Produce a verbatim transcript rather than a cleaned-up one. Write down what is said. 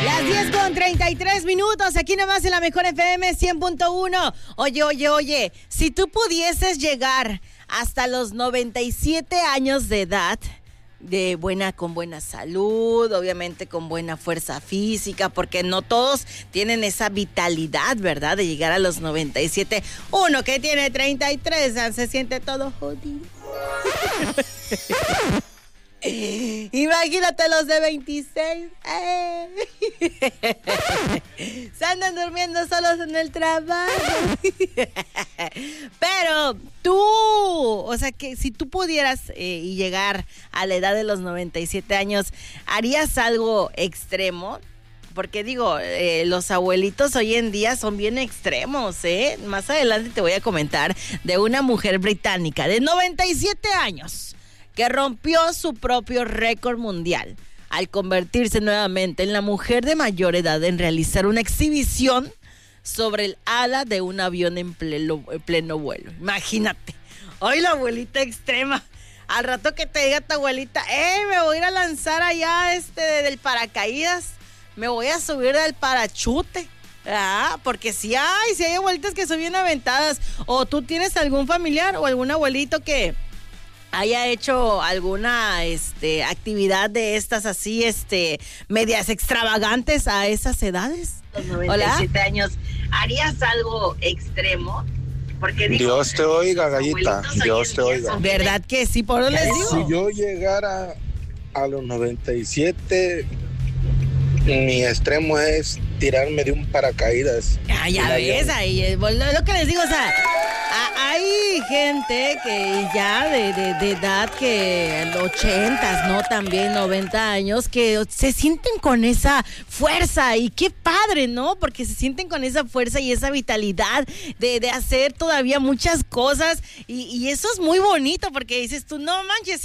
Las diez con treinta y tres minutos, aquí nomás en la Mejor F M cien punto uno. Oye, oye, oye, si tú pudieses llegar hasta los noventa y siete años de edad, de buena, con buena salud, obviamente con buena fuerza física, porque no todos tienen esa vitalidad, ¿verdad? De llegar a los noventa y siete. Uno que tiene treinta y tres se siente todo jodido. Imagínate los de veintiséis. ¡Eh! Se andan durmiendo solos en el trabajo. Pero tú, o sea, que si tú pudieras eh, y llegar a la edad de los noventa y siete años, ¿harías algo extremo? Porque digo, eh, los abuelitos hoy en día son bien extremos, ¿eh? Más adelante te voy a comentar de una mujer británica de noventa y siete años que rompió su propio récord mundial al convertirse nuevamente en la mujer de mayor edad en realizar una exhibición sobre el ala de un avión en pleno, en pleno vuelo. Imagínate, hoy la abuelita extrema. Al rato que te diga tu abuelita, eh, me voy a ir a lanzar allá este del paracaídas, me voy a subir del parachute. Ah, porque si hay, si hay abuelitas que son bien aventadas. O tú tienes algún familiar o algún abuelito que haya hecho alguna este actividad de estas así, este, medias extravagantes a esas edades. Los noventa y siete Hola. Años, ¿harías algo extremo? Porque digo, Dios te oiga, gallita, Dios te oiga. ¿Verdad que sí? Por eso les digo. Si yo llegara a los noventa y siete, mi extremo es tirarme de un paracaídas. Ah, ya ves, ahí es lo que les digo, o sea, hay gente que ya de, de, de edad que ochentas, ¿no? También noventa años, que se sienten con esa fuerza y qué padre, ¿no? Porque se sienten con esa fuerza y esa vitalidad de, de hacer todavía muchas cosas y, y eso es muy bonito porque dices tú, no manches,